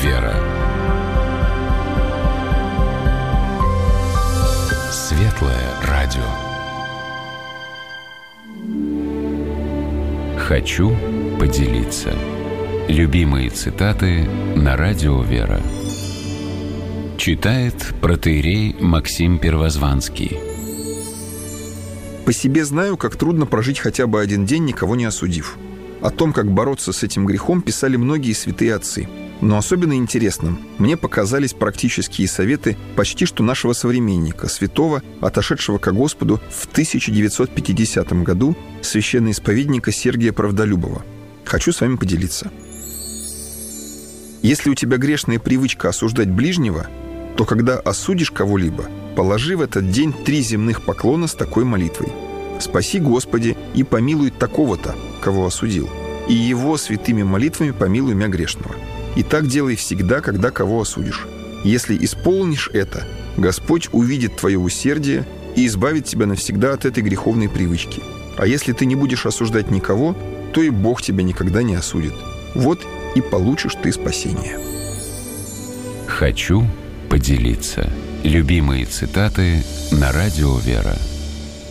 «Вера». Светлое радио. Хочу поделиться. Любимые цитаты на радио «Вера». Читает протоиерей Максим Первозванский. По себе знаю, как трудно прожить хотя бы один день, никого не осудив. О том, как бороться с этим грехом, писали многие святые отцы. Но особенно интересным мне показались практические советы почти что нашего современника, святого, отошедшего ко Господу в 1950 году, священноисповедника Сергия Правдолюбова. Хочу с вами поделиться. Если у тебя грешная привычка осуждать ближнего, то когда осудишь кого-либо, положи в этот день 3 земных поклона с такой молитвой: «Спаси, Господи, и помилуй такого-то, кого осудил, и его святыми молитвами помилуй мя грешного». И так делай всегда, когда кого осудишь. Если исполнишь это, Господь увидит твое усердие и избавит тебя навсегда от этой греховной привычки. А если ты не будешь осуждать никого, то и Бог тебя никогда не осудит. Вот и получишь ты спасение. Хочу поделиться. Любимые цитаты на радио «Вера».